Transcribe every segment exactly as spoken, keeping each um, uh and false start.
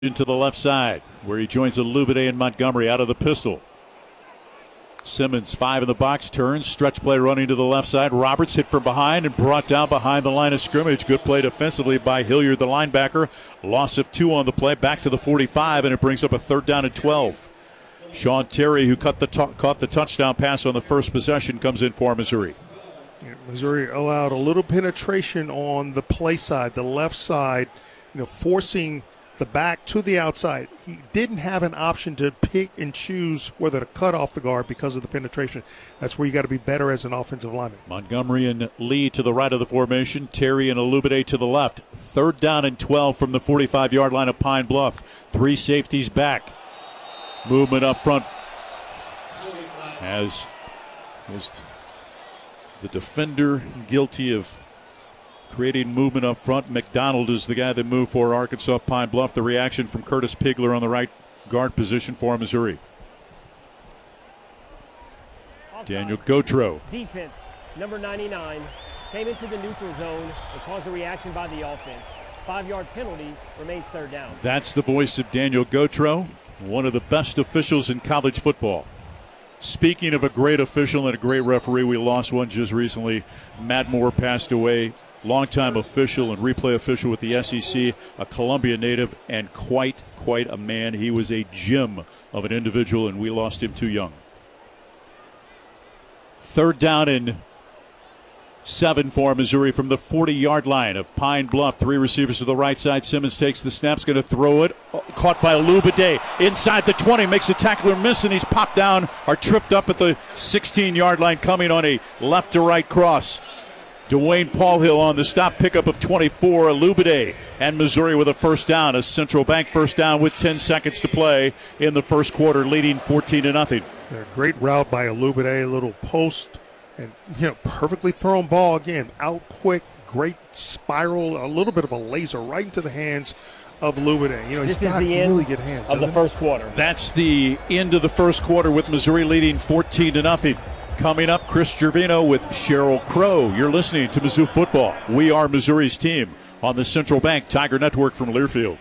to the left side, where he joins Alubade and Montgomery out of the pistol. Simmons, five in the box, turns, stretch play running to the left side. Roberts hit from behind and brought down behind the line of scrimmage. Good play defensively by Hilliard, the linebacker. Loss of two on the play, back to the forty-five, and it brings up a third down and twelve. Sean Terry, who cut the t- caught the touchdown pass on the first possession, comes in for Missouri. Yeah, Missouri allowed a little penetration on the play side, the left side, you know, forcing the back to the outside. He didn't have an option to pick and choose whether to cut off the guard because of the penetration. That's where you got to be better as an offensive lineman. Montgomery and Lee to the right of the formation. Terry and Alubade to the left. Third down and twelve from the forty-five-yard line of Pine Bluff. Three safeties back. Movement up front as is the defender guilty of creating movement up front. McDonald is the guy that moved for Arkansas Pine Bluff. The reaction from Curtis Pigler on the right guard position for Missouri. Daniel Gautreaux. Defense, number ninety-nine, came into the neutral zone and caused a reaction by the offense. Five-yard penalty, remains third down. That's the voice of Daniel Gautreaux, one of the best officials in college football. Speaking of a great official and a great referee, we lost one just recently. Matt Moore passed away. Longtime official and replay official with the S E C, a Columbia native, and quite, quite a man. He was a gem of an individual, and we lost him too young. Third down and seven for Missouri from the forty-yard line of Pine Bluff. Three receivers to the right side. Simmons takes the snaps, going to throw it. Caught by Alubade. Inside the twenty, makes a tackler miss, and he's popped down or tripped up at the sixteen-yard line coming on a left-to-right cross. Dwayne Paulhill on the stop, pickup of twenty-four. Alubade and Missouri with a first down. A Central Bank first down with ten seconds to play in the first quarter, leading fourteen to nothing. Yeah, great route by Alubade, a little post, and you know, perfectly thrown ball again, out quick, great spiral, a little bit of a laser right into the hands of Alubade. You know, he's this got is the really end good hands of the he? first quarter. That's the end of the first quarter with Missouri leading fourteen to nothing. Coming up, Chris Gervino with Cheryl Crow. You're listening to Mizzou Football. We are Missouri's team on the Central Bank Tiger Network from Learfield.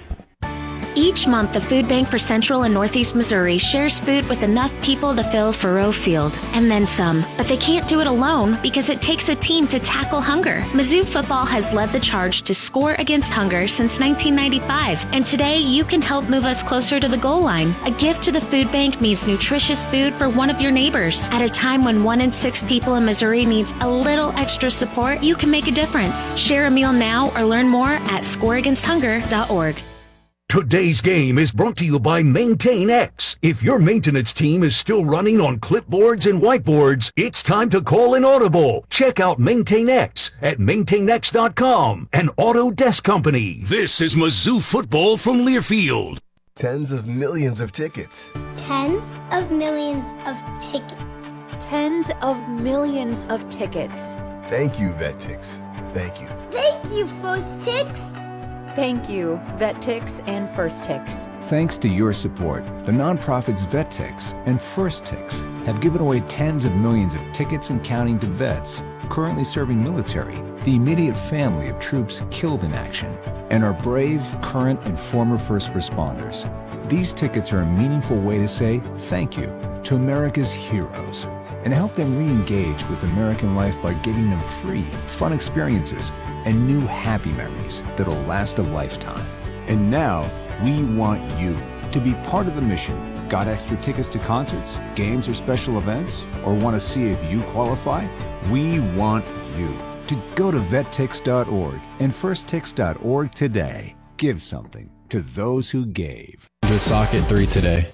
Each month, the Food Bank for Central and Northeast Missouri shares food with enough people to fill Faroe Field, and then some. But they can't do it alone because it takes a team to tackle hunger. Mizzou Football has led the charge to score against hunger since nineteen ninety-five, and today you can help move us closer to the goal line. A gift to the Food Bank means nutritious food for one of your neighbors. At a time when one in six people in Missouri needs a little extra support, you can make a difference. Share a meal now or learn more at score against hunger dot org. Today's game is brought to you by MaintainX. If your maintenance team is still running on clipboards and whiteboards, it's time to call an audible. Check out MaintainX at maintain x dot com, an Autodesk company. This is Mizzou Football from Learfield. Tens of millions of tickets. Tens of millions of tickets. Tens of millions of tickets. Thank you, VetTix. Thank you. Thank you, First Tix. Thank you, VetTix and First Tix. Thanks to your support, the nonprofits VetTix and First Tix have given away tens of millions of tickets and counting to vets currently serving military, the immediate family of troops killed in action, and our brave, current, and former first responders. These tickets are a meaningful way to say thank you to America's heroes and help them re-engage with American life by giving them free, fun experiences and new happy memories that'll last a lifetime. And now, we want you to be part of the mission. Got extra tickets to concerts, games, or special events? Or want to see if you qualify? We want you to go to vet tix dot org and first tix dot org today. Give something to those who gave. The Socket three today.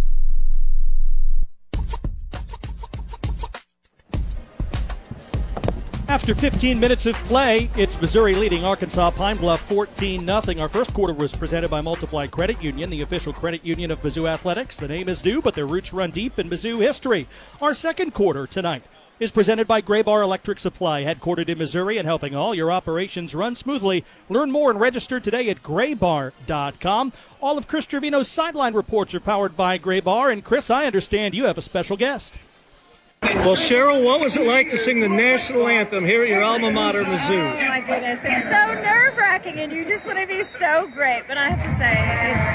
After fifteen minutes of play, it's Missouri leading Arkansas Pine Bluff fourteen nothing. Our first quarter was presented by Multiply Credit Union, the official credit union of Mizzou Athletics. The name is new, but their roots run deep in Mizzou history. Our second quarter tonight is presented by Graybar Electric Supply, headquartered in Missouri and helping all your operations run smoothly. Learn more and register today at graybar dot com. All of Chris Trevino's sideline reports are powered by Graybar. And Chris, I understand you have a special guest. Well, Cheryl, what was it like to sing the national anthem here at your alma mater, Mizzou? Oh my goodness, it's so nerve-wracking, and you just want to be so great. But I have to say, it's